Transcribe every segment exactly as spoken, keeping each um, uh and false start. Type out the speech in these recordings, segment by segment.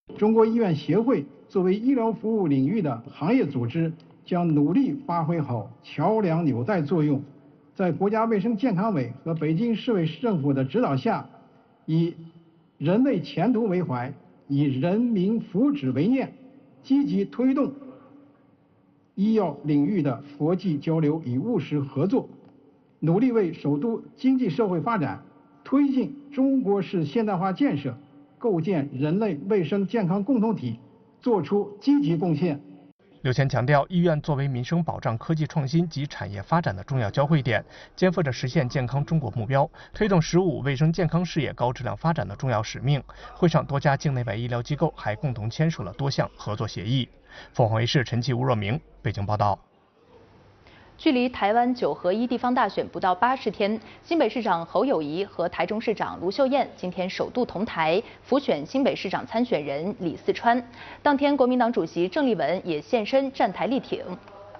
中国医院协会作为医疗服务领域的行业组织，将努力发挥好桥梁纽带作用，在国家卫生健康委和北京市委市政府的指导下，以人类前途为怀，以人民福祉为念，积极推动医药领域的国际交流与务实合作，努力为首都经济社会发展、推进中国式现代化建设、构建人类卫生健康共同体作出积极贡献。 刘谦强调，医院作为民生保障、科技创新及产业发展的重要交汇点，肩负着实现健康中国目标、推动“十五”卫生健康事业高质量发展的重要使命。会上，多家境内外医疗机构还共同签署了多项合作协议。凤凰卫视陈奇、吴若明北京报道。 距离台湾九合一地方大选不到八十天，新北市长侯友宜和台中市长卢秀燕今天首度同台辅选新北市长参选人李四川。当天，国民党主席郑丽文也现身站台力挺。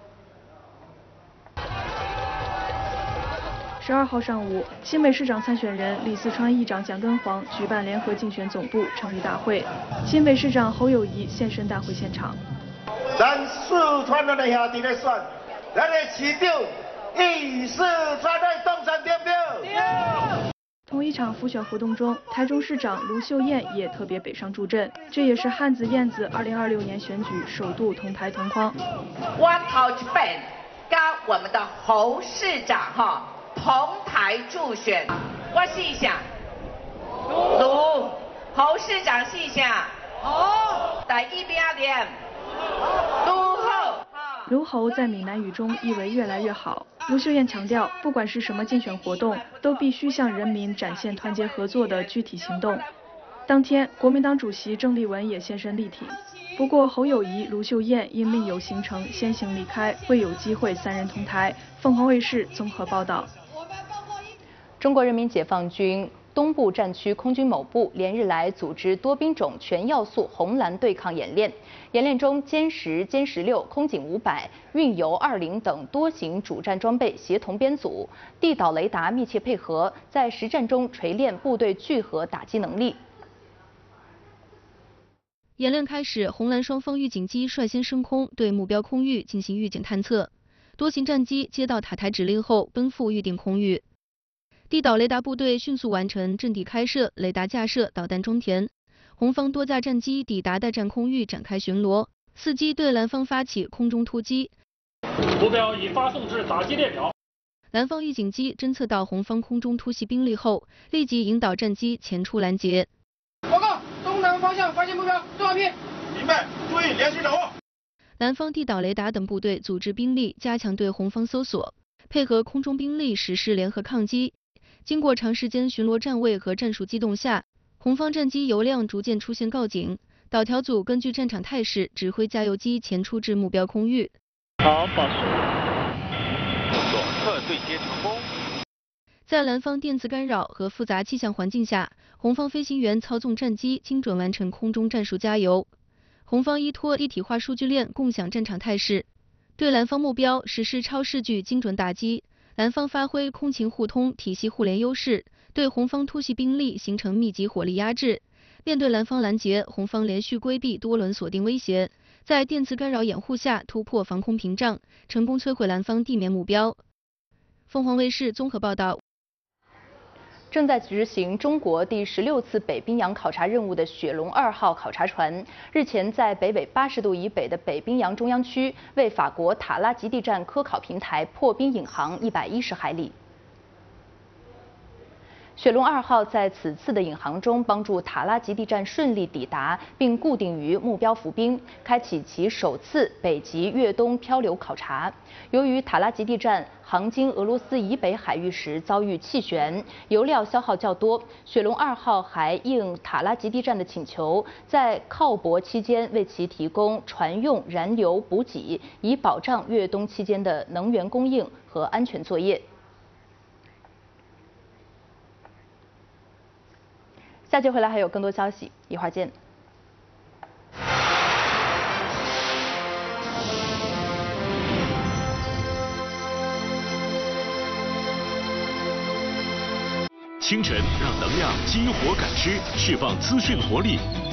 十二号上午，新北市长参选人李四川议长蒋根煌举办联合竞选总部成立大会，新北市长侯友宜现身大会现场。 咱四川的兄弟来选。咱的市长以四川的动身点票。 同一场辅选活动中，台中市长卢秀燕也特别北上助阵，这也是汉子燕子二零二六年选举首度同台同框。 我头一遍跟我们的侯市长哈同台助选，我是想卢侯市长是想哦，第一名连卢后。 卢侯在闽南语中意为越来越好。卢秀燕强调，不管是什么竞选活动，都必须向人民展现团结合作的具体行动。当天，国民党主席郑丽文也现身力挺。不过，侯友宜、卢秀燕因另有行程先行离开，未有机会三人同台。凤凰卫视综合报道。 中国人民解放军东部战区空军某部连日来组织多兵种全要素红蓝对抗演练。演练中，歼十、歼十六、空警五百、运油二零等多型主战装备协同编组，地导雷达密切配合，在实战中锤炼部队聚合打击能力。 演练开始，红蓝双方预警机率先升空，对目标空域进行预警探测。多型战机接到塔台指令后，奔赴预定空域。地导雷达部队迅速完成阵地开设、雷达架设、导弹装填。红方多架战机抵达待战空域展开巡逻，伺机对蓝方发起空中突击。 目标已发送至打击列表。 蓝方预警机侦测到红方空中突袭兵力后，立即引导战机前出拦截。 报告，东南方向发现目标，多少批？ 明白，注意连续掌握。 蓝方地导雷达等部队组织兵力加强对红方搜索，配合空中兵力实施联合抗击。经过长时间巡逻站位和战术机动下，红方战机油量逐渐出现告警，导调组根据战场态势指挥加油机前出至目标空域。 好，保持。 左侧对接成功。 在蓝方电磁干扰和复杂气象环境下，红方飞行员操纵战机精准完成空中战术加油。红方依托一体化数据链共享战场态势，对蓝方目标实施超视距精准打击。蓝方发挥空情互通、体系互联优势，对红方突袭兵力形成密集火力压制。面对蓝方拦截，红方连续规避多轮锁定威胁，在电磁干扰掩护下突破防空屏障，成功摧毁蓝方地面目标。凤凰卫视综合报道。 正在执行中国第十六次北冰洋考察任务的雪龙二号考察船，日前在北纬八十度以北的北冰洋中央区，为法国塔拉吉地站科考平台破冰引航一百一十海里。雪龙二号在此次的引航中，帮助塔拉吉地站顺利抵达并固定于目标浮冰，开启其首次北极越冬漂流考察。由于塔拉吉地站航经俄罗斯以北海域时遭遇气旋，油料消耗较多，雪龙二号还应塔拉吉地站的请求，在靠泊期间为其提供船用燃油补给，以保障越冬期间的能源供应和安全作业。下节回来还有更多消息，一会儿见。 清晨让能量激活感知，释放资讯活力，